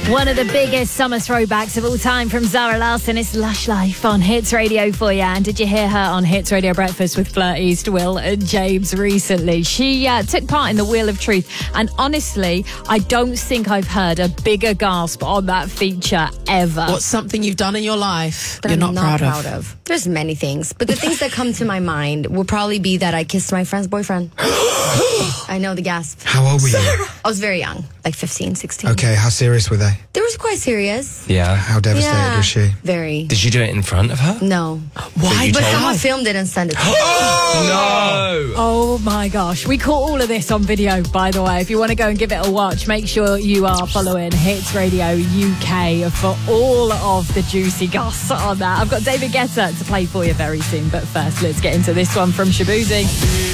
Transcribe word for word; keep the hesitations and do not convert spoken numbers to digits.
One of the biggest summer throwbacks of all time from Zara Larsson. It's Lush Life on Hits Radio for you. And did you hear her on Hits Radio Breakfast with Fleur East, Will and James recently? She uh, took part in the Wheel of Truth. And honestly, I don't think I've heard a bigger gasp on that feature ever. What's something you've done in your life that you're I'm not, not proud, proud of? of? There's many things. But the things that come to my mind will probably be that I kissed my friend's boyfriend. I know, the gasp. How old were you? I was very young, like fifteen, sixteen. Okay, how serious were they? They were quite serious. Yeah. How devastated Yeah. was she? Very. Did you do it in front of her? No. Why? But told someone her? filmed it and sent it to me. No! Oh my gosh. We caught all of this on video, by the way. If you want to go and give it a watch, make sure you are following Hits Radio U K for all of the juicy goss on that. I've got David Guetta to play for you very soon. But first, let's get into this one from Shaboozey.